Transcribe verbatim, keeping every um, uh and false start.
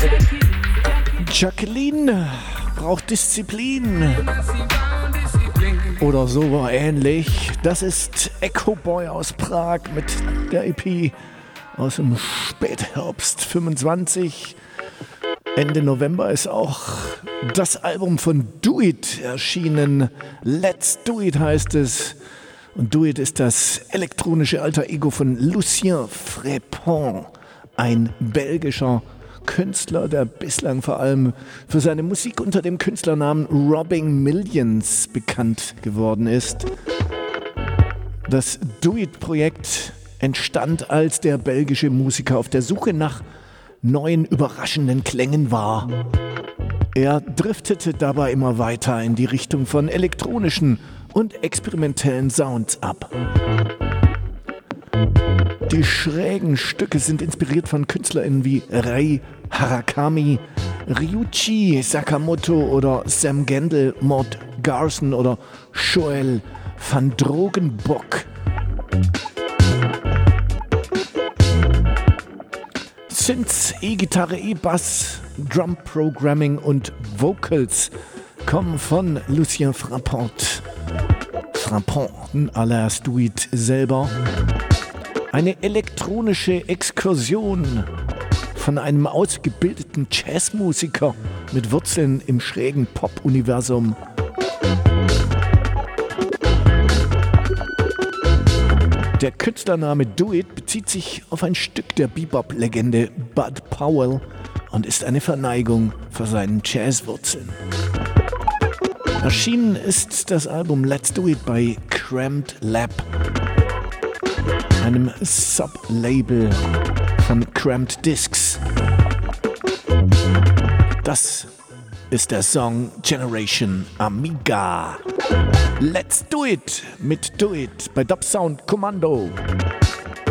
Jacqueline braucht Disziplin. Oder so war ähnlich. Das ist Echo Boy aus Prag mit der E P aus dem Spätherbst fünfundzwanzig. Ende November ist auch das Album von Do It erschienen. Let's Do It heißt es. Und Do It ist das elektronische Alter Ego von Lucien Frépon, ein belgischer Künstler, der bislang vor allem für seine Musik unter dem Künstlernamen Robbing Millions bekannt geworden ist. Das Do It-Projekt entstand, als der belgische Musiker auf der Suche nach neuen, überraschenden Klängen war. Er driftete dabei immer weiter in die Richtung von elektronischen und experimentellen Sounds ab. Die schrägen Stücke sind inspiriert von KünstlerInnen wie Rei Harakami, Ryuichi Sakamoto oder Sam Gendel, Maud Garson oder Joël van Drogenbok. Synths, E-Gitarre, E-Bass, Drum-Programming und Vocals kommen von Lucien Frépon. Frépon, alias Do It selber. Eine elektronische Exkursion von einem ausgebildeten Jazzmusiker mit Wurzeln im schrägen Pop-Universum. Der Künstlername Do It bezieht sich auf ein Stück der Bebop-Legende Bud Powell und ist eine Verneigung für seinen Jazzwurzeln. Erschienen ist das Album Let's Do It bei Cramped Lab, einem Sublabel von Cramped Discs. Das ist der Song Generation Amiga. Let's Do It mit Do It bei Dub Sound Kommando.